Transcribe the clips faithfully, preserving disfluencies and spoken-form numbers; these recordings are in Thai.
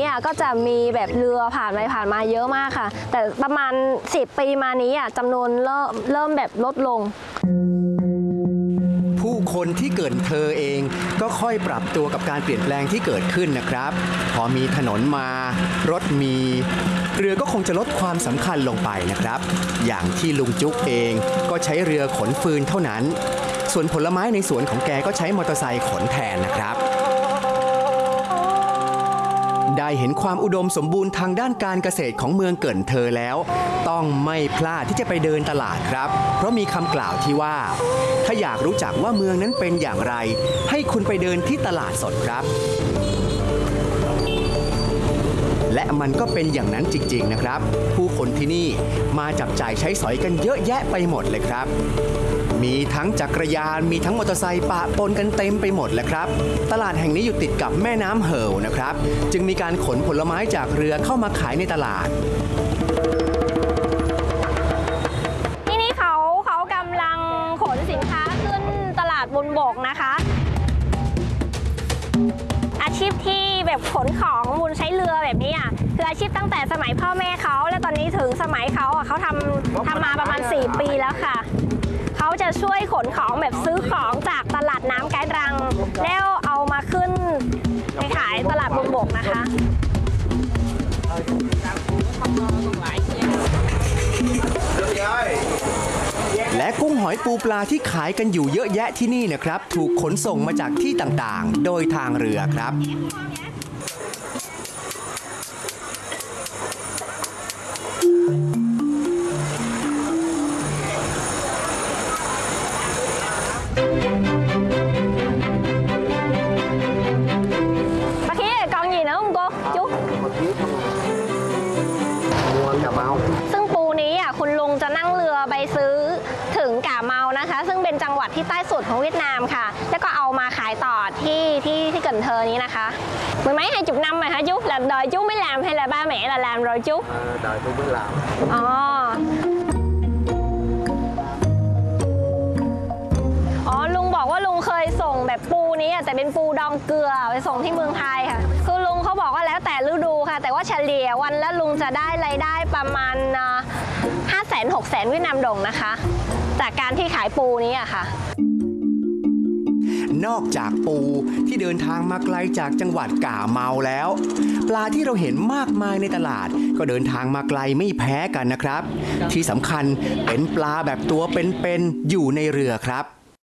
อ่ะก็จะมีแบบเรือผ่านไปผ่านมาเยอะมากค่ะแต่ประมาณสิบปีมานี้อ่ะจำนวนเริ่มเริ่มแบบลดลงผู้คนที่เกิดเธอเองก็ค่อยปรับตัวกับการเปลี่ยนแปลงที่เกิดขึ้นนะครับพอมีถนนมารถมีเรือก็คงจะลดความสำคัญลงไปนะครับอย่างที่ลุงจุ๊กเองก็ใช้เรือขนฟืนเท่านั้นส่วนผลไม้ในสวนของแกก็ใช้มอเตอร์ไซค์ขนแทนนะครับได้เห็นความอุดมสมบูรณ์ทางด้านการเกษตรของเมืองเกิ่นเธอแล้วต้องไม่พลาดที่จะไปเดินตลาดครับเพราะมีคำกล่าวที่ว่าถ้าอยากรู้จักว่าเมืองนั้นเป็นอย่างไรให้คุณไปเดินที่ตลาดสดครับและมันก็เป็นอย่างนั้นจริงๆนะครับผู้คนที่นี่มาจับจ่ายใช้สอยกันเยอะแยะไปหมดเลยครับมีทั้งจักรยานมีทั้งมอเตอร์ไซค์ปะปนกันเต็มไปหมดเลยครับตลาดแห่งนี้อยู่ติดกับแม่น้ำเหิลนะครับจึงมีการขนผลไม้จากเรือเข้ามาขายในตลาดที่นี่เขาเขากำลังขนสินค้าขึ้นตลาดบนบกนะคะอาชีพที่แบบขนของบนใช้เรือแบบนี้อ่ะคืออาชีพตั้งแต่สมัยพ่อแม่เขาและตอนนี้ถึงสมัยเขาอ่ะเขาทำทำมาประมาณสี่ปีแล้วค่ะเขาจะช่วยขนของแบบซื้อของจากตลาดน้ำไกด์รังแล้วเอามาขึ้นไปขายตลาดบนบกนะคะและกุ้งหอยปูปลาที่ขายกันอยู่เยอะแยะที่นี่นะครับถูกขนส่งมาจากที่ต่างๆโดยทางเรือครับซึ่งปูนี้อ่ะคุณลุงจะนั่งเรือไปซื้อถึงกาเมานะคะซึ่งเป็นจังหวัดที่ใต้สุดของเวียดนามค่ะแล้วก็เอามาขายต่อที่ที่ที่Cần Thơนี้นะคะmười mấy hai chục năm rồi hả chú là đời chú mới làm hay là ba mẹ là làm rồi chú đời tôi mới làm อ๋ออ๋อลุงบอกว่าลุงเคยส่งแบบปูนี้แต่เป็นปูดองเกลือไปส่งที่เมืองไทยค่ะคือลุงเขาบอกว่าแล้วแต่ฤดูค่ะแต่ว่าเฉลี่ยวันละลุงจะได้รายได้ประมาณห้าแสนหกแสนเวียดนามดงนะคะจากการที่ขายปูนี้อะค่ะนอกจากปูที่เดินทางมาไกลจากจังหวัดก่าเมาแล้วปลาที่เราเห็นมากมายในตลาดก็เดินทางมาไกลไม่แพ้กันนะครับที่สำคัญเป็นปลาแบบตัวเป็นๆอยู่ในเรือครับ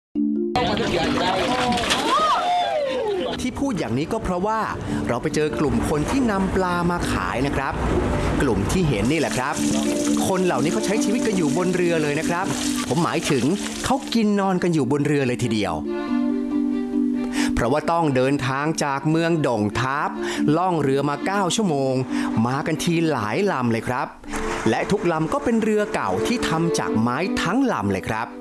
ที่พูดอย่างนี้ก็เพราะว่าเราไปเจอกลุ่มคนที่นำปลามาขายนะครับกลุ่มที่เห็นนี่แหละครับคนเหล่านี้เขาใช้ชีวิตกันอยู่บนเรือเลยนะครับผมหมายถึงเขากินนอนกันอยู่บนเรือเลยทีเดียวเพราะว่าต้องเดินทางจากเมืองด่งทับล่องเรือมาเก้าชั่วโมงมากันทีหลายลำเลยครับและทุกลำก็เป็นเรือเก่าที่ทำจากไม้ทั้งลำเลยครับ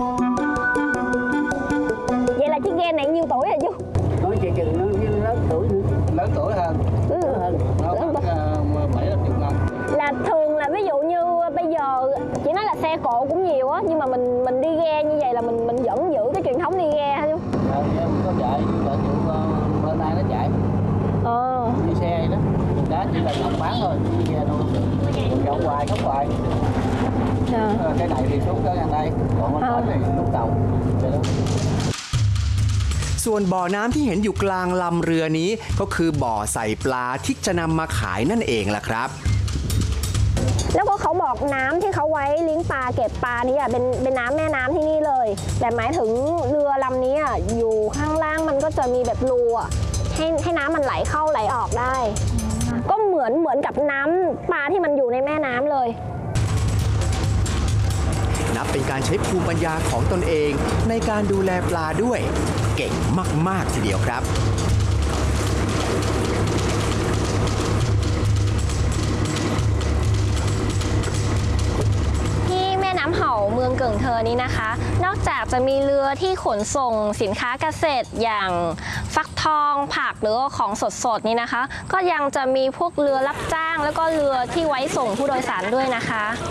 Vậy là chiếc ghe này nhiêu tuổi hả chú? Nói chị chừng nó lớn tuổi lớn tuổi hơn. Ừ. Hơn. Nó khoảng bảy chục năm. Là thường là ví dụ như bây giờ chỉ nói là xe cộ cũng nhiều á nhưng mà mình mình đi ghe như vậy là mình mình vẫn giữ cái truyền thống đi ghe hả chú? Ờ, em có chạy, chạy chịu bên tay nó chạy. Ờ. Đi xe vậy đó. Đó chỉ là làm bán thôi, đi ghe đâu. Gạo hoài, khóc hoài. À. Cái này thì xuống cái gần đây, còn bên đó thì lúc tàu. Vậy đó. ส่วนบ่อน้ำที่เห็นอยู่กลางลำเรือนี้ก็คือบ่อใส่ปลาที่จะนำมาขายนั่นเองล่ะครับแล้วก็เขาบอกน้ำที่เขาไว้เลี้ยงปลาเก็บปลานี่อ่ะเป็นเป็นน้ำแม่น้ำที่นี่เลยแต่หมายถึงเรือลำนี้อ่ะอยู่ข้างล่างมันก็จะมีแบบรูอ่ะให้ให้น้ำมันไหลเข้าไหลออกได้ก็เหมือนเหมือนกับน้ำปลาที่มันอยู่ในแม่น้ำเลยนับเป็นการใช้ภูมิปัญญาของตนเองในการดูแลปลาด้วยเก่งมากๆทีเดียวครับที่แม่น้ำเห่าเมืองเกิงเทอนี้นะคะนอกจากจะมีเรือที่ขนส่งสินค้าเกษตรอย่างฟักทองผักหรือของสดๆนี้นะคะก็ยังจะมีพวกเรือรับจ้างแล้วก็เรือที่ไว้ส่งผู้โดยสารด้วยนะคะ